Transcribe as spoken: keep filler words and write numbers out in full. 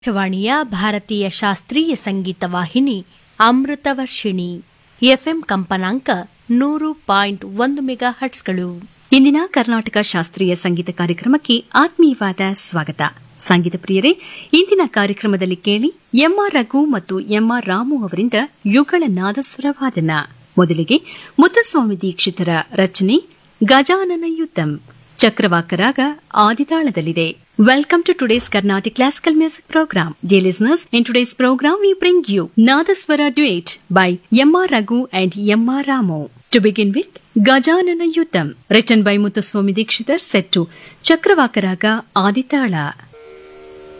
ಆಕಾಶವಾಣಿಯ ಭಾರತೀಯ ಶಾಸ್ತ್ರೀಯ ಸಂಗೀತ ವಾಹಿನಿ ಅಮೃತವರ್ಷಿಣಿ ಎಫ್ಎಂ ಕಂಪನಾಂಕ ನೂರು ಪಾಯಿಂಟ್ ಒಂದು ಮೆಗಾ ಹಟ್ಸ್ಗಳು. ಇಂದಿನ ಕರ್ನಾಟಕ ಶಾಸ್ತ್ರೀಯ ಸಂಗೀತ ಕಾರ್ಯಕ್ರಮಕ್ಕೆ ಆತ್ಮೀಯವಾದ ಸ್ವಾಗತ. ಸಂಗೀತ ಪ್ರಿಯರೇ, ಇಂದಿನ ಕಾರ್ಯಕ್ರಮದಲ್ಲಿ ಕೇಳಿ ಎಂಆರ್ ರಘು ಮತ್ತು ಎಂಆರ್ ರಾಮು ಅವರಿಂದ ಯುಗಳ ನಾದಸ್ವರವಾದನ. ಮೊದಲಿಗೆ ಮುತ್ತುಸ್ವಾಮಿ ದೀಕ್ಷಿತರ ರಚನೆ Gajanana Yuddham, ಚಕ್ರವಾಕರಾಗ ಆದಿತಾಳದಲ್ಲಿದೆ. Welcome to today's Carnatic Classical Music Program. Dear listeners, in today's program we bring you Nadaswara Duet by M R Raghu and M R Ramu. To begin with, Gajanana Yuddham, written by Muthuswami Dikshitar, set to Chakravakaraga Aditala.